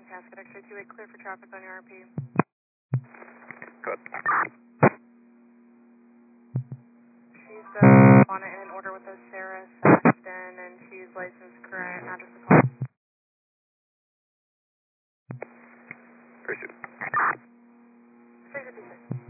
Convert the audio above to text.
Casket X-ray 28, clear for traffic on your RP. Good. She's on it in order with us, Sarah Saxton, and she's licensed current, not just a call. Very soon. 656.